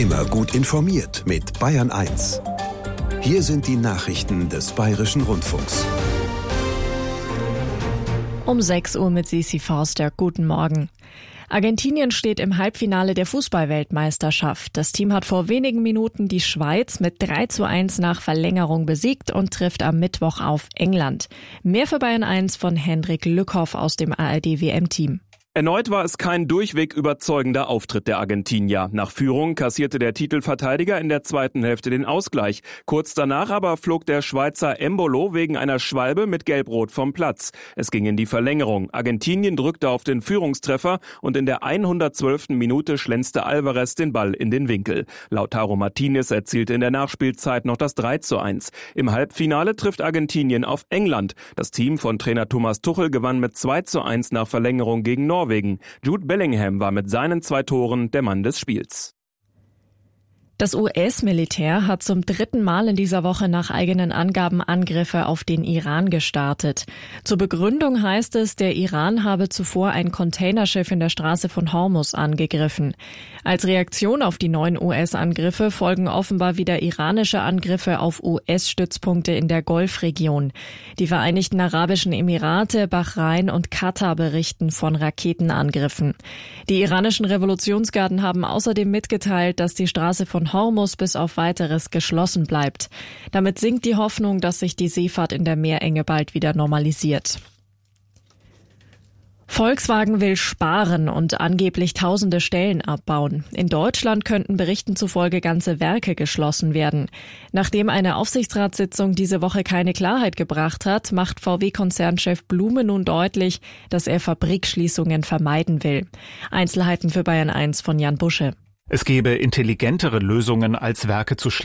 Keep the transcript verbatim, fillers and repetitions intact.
Immer gut informiert mit Bayern eins. Hier sind die Nachrichten des Bayerischen Rundfunks. Um sechs Uhr mit Sisi Forster. Guten Morgen. Argentinien steht im Halbfinale der Fußball-Weltmeisterschaft. Das Team hat vor wenigen Minuten die Schweiz mit drei zu eins nach Verlängerung besiegt und trifft am Mittwoch auf England. Mehr für Bayern eins von Hendrik Lückhoff aus dem A R D-W M-Team. Erneut war es kein durchweg überzeugender Auftritt der Argentinier. Nach Führung kassierte der Titelverteidiger in der zweiten Hälfte den Ausgleich. Kurz danach aber flog der Schweizer Embolo wegen einer Schwalbe mit Gelb-Rot vom Platz. Es ging in die Verlängerung. Argentinien drückte auf den Führungstreffer und in der hundertzwölften Minute schlänzte Alvarez den Ball in den Winkel. Lautaro Martinez erzielte in der Nachspielzeit noch das drei zu eins. Im Halbfinale trifft Argentinien auf England. Das Team von Trainer Thomas Tuchel gewann mit zwei zu eins nach Verlängerung gegen Norwegen. Jude Bellingham war mit seinen zwei Toren der Mann des Spiels. Das U S-Militär hat zum dritten Mal in dieser Woche nach eigenen Angaben Angriffe auf den Iran gestartet. Zur Begründung heißt es, der Iran habe zuvor ein Containerschiff in der Straße von Hormuz angegriffen. Als Reaktion auf die neuen U S-Angriffe folgen offenbar wieder iranische Angriffe auf U S-Stützpunkte in der Golfregion. Die Vereinigten Arabischen Emirate, Bahrain und Katar berichten von Raketenangriffen. Die iranischen Revolutionsgarden haben außerdem mitgeteilt, dass die Straße von Hormuz bis auf Weiteres geschlossen bleibt. Damit sinkt die Hoffnung, dass sich die Seefahrt in der Meerenge bald wieder normalisiert. Volkswagen will sparen und angeblich tausende Stellen abbauen. In Deutschland könnten Berichten zufolge ganze Werke geschlossen werden. Nachdem eine Aufsichtsratssitzung diese Woche keine Klarheit gebracht hat, macht V W-Konzernchef Blume nun deutlich, dass er Fabrikschließungen vermeiden will. Einzelheiten für Bayern eins von Jan Busche. Es gebe intelligentere Lösungen, als Werke zu schließen.